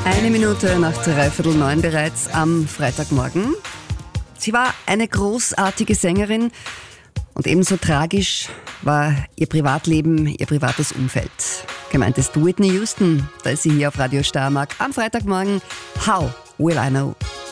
Eine Minute nach 8:45 bereits am Freitagmorgen. Sie war eine großartige Sängerin und ebenso tragisch war ihr Privatleben, ihr privates Umfeld. Gemeint ist Whitney Houston, da ist sie hier auf Radio Steiermark am Freitagmorgen. How will I know?